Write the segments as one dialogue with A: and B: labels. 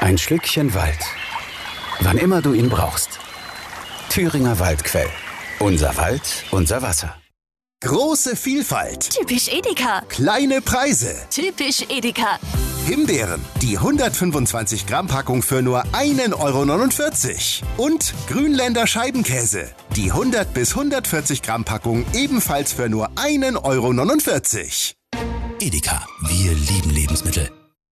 A: Ein Schlückchen Wald. Wann immer du ihn brauchst. Thüringer Waldquell. Unser Wald, unser Wasser.
B: Große Vielfalt.
C: Typisch Edeka.
B: Kleine Preise.
C: Typisch Edeka.
B: Himbeeren, die 125 Gramm Packung für nur 1,49 €. Und Grünländer Scheibenkäse, die 100 bis 140 Gramm Packung ebenfalls für nur 1,49 €.
D: Edeka, wir lieben Lebensmittel.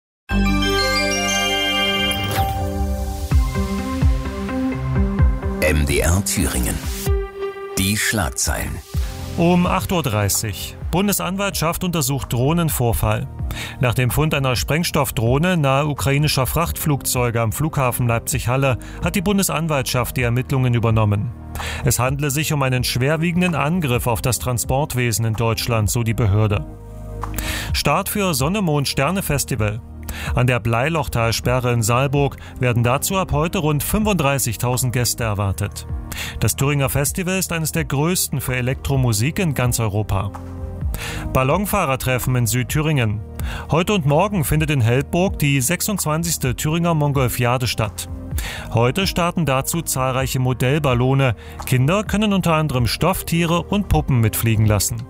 D: MDR Thüringen. Die Schlagzeilen.
E: Um 8:30 Uhr. Bundesanwaltschaft untersucht Drohnenvorfall. Nach dem Fund einer Sprengstoffdrohne nahe ukrainischer Frachtflugzeuge am Flughafen Leipzig-Halle hat die Bundesanwaltschaft die Ermittlungen übernommen. Es handle sich um einen schwerwiegenden Angriff auf das Transportwesen in Deutschland, so die Behörde. Start für Sonne-Mond-Sterne-Festival. An der Bleilochtalsperre in Saalburg werden dazu ab heute rund 35.000 Gäste erwartet. Das Thüringer Festival ist eines der größten für Elektromusik in ganz Europa. Ballonfahrertreffen in Südthüringen. Heute und morgen findet in Heldburg die 26. Thüringer Mongolfiade statt. Heute starten dazu zahlreiche Modellballone. Kinder können unter anderem Stofftiere und Puppen mitfliegen lassen.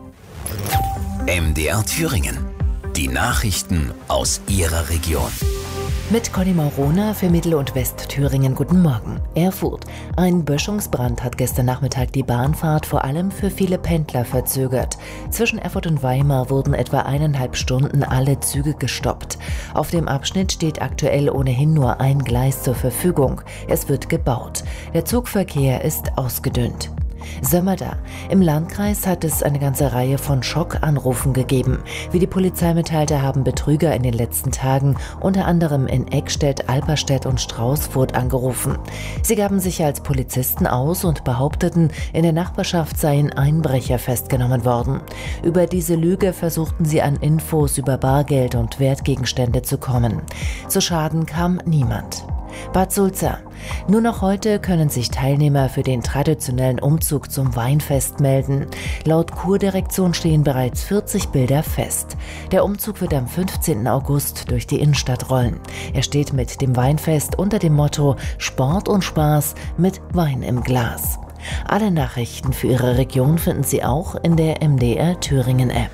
D: MDR Thüringen. Die Nachrichten aus Ihrer Region.
F: Mit Conny Maurona für Mittel- und Westthüringen. Guten Morgen. Erfurt. Ein Böschungsbrand hat gestern Nachmittag die Bahnfahrt vor allem für viele Pendler verzögert. Zwischen Erfurt und Weimar wurden etwa 1,5 Stunden alle Züge gestoppt. Auf dem Abschnitt steht aktuell ohnehin nur ein Gleis zur Verfügung. Es wird gebaut. Der Zugverkehr ist ausgedünnt. Sömmerda. Im Landkreis hat es eine ganze Reihe von Schockanrufen gegeben. Wie die Polizei mitteilte, haben Betrüger in den letzten Tagen unter anderem in Eckstedt, Alperstedt und Straußfurt angerufen. Sie gaben sich als Polizisten aus und behaupteten, in der Nachbarschaft seien Einbrecher festgenommen worden. Über diese Lüge versuchten sie an Infos über Bargeld und Wertgegenstände zu kommen. Zu Schaden kam niemand. Bad Sulza. Nur noch heute können sich Teilnehmer für den traditionellen Umzug zum Weinfest melden. Laut Kurdirektion stehen bereits 40 Bilder fest. Der Umzug wird am 15. August durch die Innenstadt rollen. Er steht mit dem Weinfest unter dem Motto Sport und Spaß mit Wein im Glas. Alle Nachrichten für Ihre Region finden Sie auch in der MDR Thüringen App.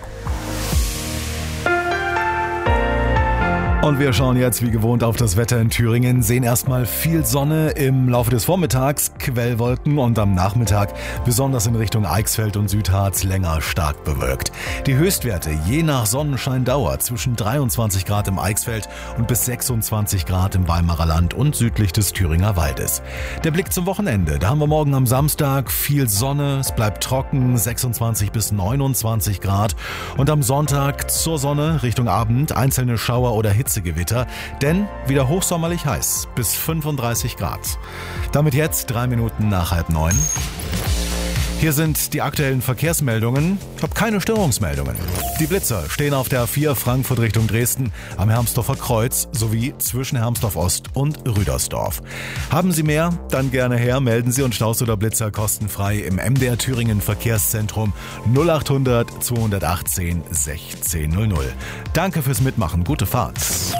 G: Und wir schauen jetzt wie gewohnt auf das Wetter in Thüringen, sehen erstmal viel Sonne im Laufe des Vormittags, Quellwolken und am Nachmittag, besonders in Richtung Eichsfeld und Südharz, länger stark bewölkt. Die Höchstwerte je nach Sonnenscheindauer zwischen 23 Grad im Eichsfeld und bis 26 Grad im Weimarer Land und südlich des Thüringer Waldes. Der Blick zum Wochenende, da haben wir morgen am Samstag viel Sonne, es bleibt trocken, 26 bis 29 Grad und am Sonntag zur Sonne Richtung Abend einzelne Schauer oder Hitzegewitter, denn wieder hochsommerlich heiß, bis 35 Grad. Damit jetzt 3 Minuten nach 8:30. Hier sind die aktuellen Verkehrsmeldungen. Ich habe keine Störungsmeldungen. Die Blitzer stehen auf der A4 Frankfurt Richtung Dresden am Hermsdorfer Kreuz sowie zwischen Hermsdorf Ost und Rüdersdorf. Haben Sie mehr? Dann gerne her. Melden Sie und Staus oder Blitzer kostenfrei im MDR Thüringen Verkehrszentrum 0800 218 1600. Danke fürs Mitmachen. Gute Fahrt.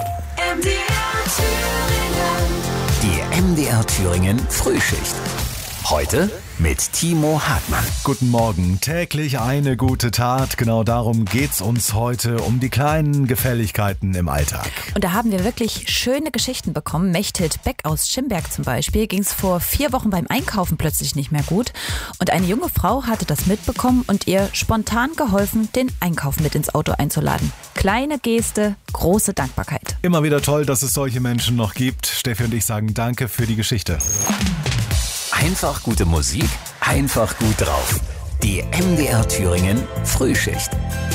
D: Die MDR Thüringen Frühschicht. Heute mit Timo Hartmann.
G: Guten Morgen. Täglich eine gute Tat. Genau darum geht's uns heute, um die kleinen Gefälligkeiten im Alltag.
H: Und da haben wir wirklich schöne Geschichten bekommen. Mechthild Beck aus Schimberg zum Beispiel ging es vor 4 Wochen beim Einkaufen plötzlich nicht mehr gut. Und eine junge Frau hatte das mitbekommen und ihr spontan geholfen, den Einkauf mit ins Auto einzuladen. Kleine Geste, große Dankbarkeit.
G: Immer wieder toll, dass es solche Menschen noch gibt. Steffi und ich sagen danke für die Geschichte.
D: Einfach gute Musik, einfach gut drauf. Die MDR Thüringen Frühschicht.